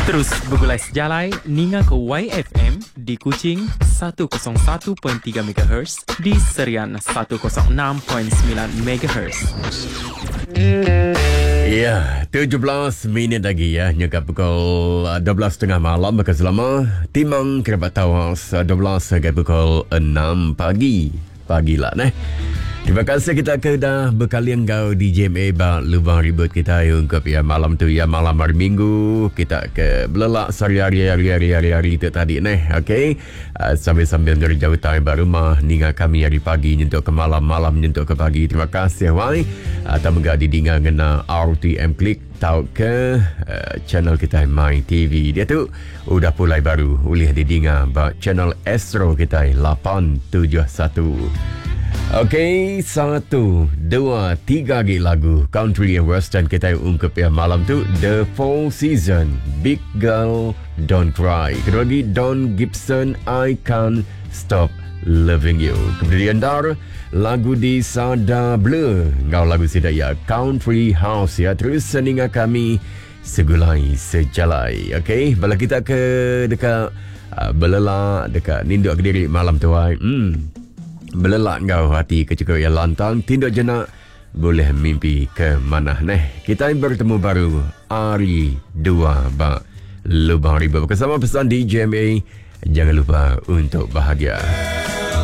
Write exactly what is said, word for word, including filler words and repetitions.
Terus bergulai sejalai Ninga ke Y F M di Kuching seratus satu perpuluhan tiga megahertz, di Serian seratus enam perpuluhan sembilan megahertz. Ya, tujuh belas minit lagi ya, hingga pukul dua belas tiga puluh malam. Maka selama timang kerabat tawas dua belas hingga pukul enam pagi. Pagilah neh. Terima kasih kita ke dah bekali engkau di J M A bak lubang ribut kita ungkap ya malam tu ya, malam hari Minggu kita ke belelak sehari-hari hari-hari hari-hari itu tadi neh. Okey, uh, sambil-sambil dari jauh tahu baru rumah ninga kami hari pagi nyentuk ke malam, malam nyentuk ke pagi. Terima kasih wai atau menggak didinga ngena R T M Klik tahu ke uh, channel kita My T V. Dia tu udah pulai baru ulih didinga bak channel Astro kita lapan tujuh satu. Okey, satu, dua, tiga lagi lagu country and western kita ungkap ya malam tu. The Four Season, Big Girl Don't Cry. Kedua lagi Don Gibson, I Can't Stop Loving You. Kemudian dar lagu di Sada Bleu, ngau lagu sida ya Country House ya. Terus seninga kami segulai sejalai. Okey, bala kita ke dekat uh, belelak dekat Ninduk Kediri malam tu ai. Hmm. Belelak kau hati kecil yang lantang, tindak jenak boleh mimpi ke mana neh. Kita bertemu baru hari dua bak lubang ribu bersama pesan di J M A. Jangan lupa untuk bahagia.